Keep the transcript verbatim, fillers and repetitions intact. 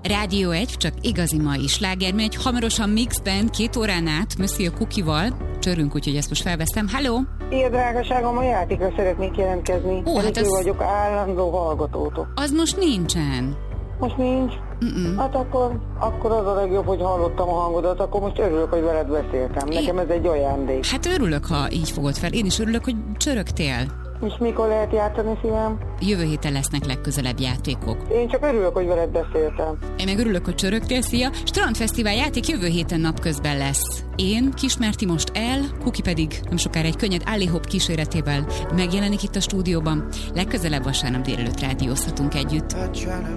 Rádió egy, csak igazi mai sláger, mi egy hamarosan mixben, két órán át, Monsieur Cookie-val csörünk, úgyhogy ezt most felveszem. Halló! Ilyen drágaságom, a játékra szeretnék jelentkezni. Ó, hát az... vagyok állandó hallgatótok. Az most nincsen. Most nincs? Mm-mm. Hát akkor, akkor az a legjobb, hogy hallottam a hangodat, akkor most örülök, hogy veled beszéltem. Nekem ez egy ajándék. Hát örülök, ha így fogod fel. Én is örülök, hogy csörögtél. És mikor lehet játszani, szívem? Jövő héten lesznek legközelebb játékok. Én csak örülök, hogy veled beszéltem. Én meg örülök, hogy csörögtél. Szia! Strandfesztivál játék jövő héten napközben lesz. Én, Kismerti most el, Kuki pedig nem sokára egy könnyed állihop kíséretével megjelenik itt a stúdióban. Legközelebb vasárnap délelőtt rádiózhatunk együtt.